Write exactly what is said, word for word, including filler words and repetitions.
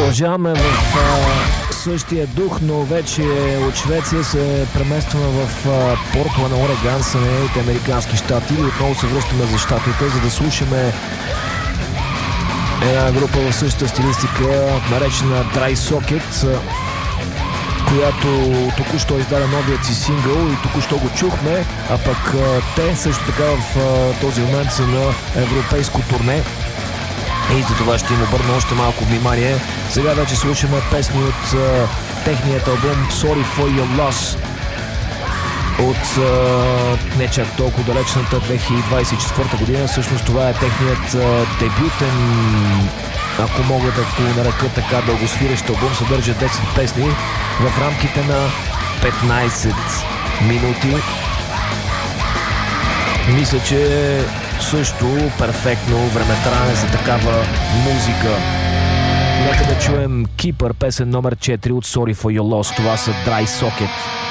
Продължаваме в а, същия дух, но вече от Швеция се преместваме в а, Портланд на Орегон, Съединените американски щати, и отново се връщаме за щатите, за да слушаме една група в същата стилистика, наречена Dry Socket, която току-що издаде новият си сингъл и току-що го чухме, а пък а, те също така в а, този момент са на европейско турне. И за това ще им обърна още малко внимание. Сега вече слушаме песни от а, техният албум Sorry for Your Loss от а, не чак толкова далечната две хиляди двадесет и четвърта година. Всъщност това е техният а, дебютен, ако мога да го нарека така, дългосвирещ албум. Съдържа десет песни в рамките на петнадесет минути. Мисля, че също перфектно времетраене за такава музика. Нека да чуем Keeper, песен номер четири от Sorry for Your Loss. Това са Dry Socket.